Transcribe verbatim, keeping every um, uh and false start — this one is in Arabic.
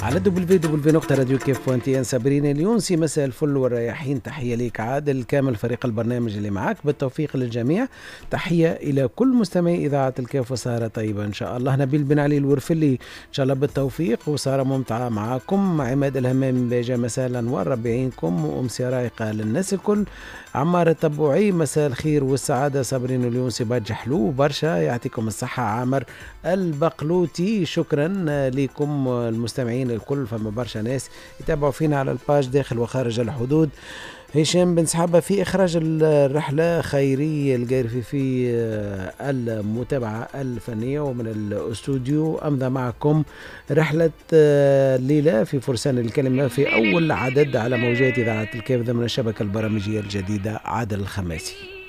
على دبليو دبليو نقطة راديو كيف وانتي سابرين اليونسي. مساء الفل والرياحين، تحية ليك عادل كامل فريق البرنامج اللي معاك، بالتوفيق للجميع. تحية إلى كل مستمعي إذاعة الكيف وسهرة طيبة إن شاء الله. نبيل بن علي الورفلي إن شاء الله بالتوفيق وسهرة ممتعة معاكم. عماد الهمام بيجا مساء الأنوار ربي يعينكم، وأمسية رايقة للناس الكل. عمار التبوعي مساء الخير والسعادة. صابرين اليونسي باج حلو برشا، يعطيكم الصحة. عامر البقلوتي شكرا لكم المستمعين الكل، فما برشا ناس يتابعوا فينا على الباج داخل وخارج الحدود. هشام بن سحابة في إخراج الرحلة، خيري القارفي في المتابعة الفنية، ومن الاستوديو أمضى معكم رحلة الليلة في فرسان الكلمة في أول عدد على موجات إذاعة الكيف ضمن الشبكة البرامجية الجديدة عادل الخماسي.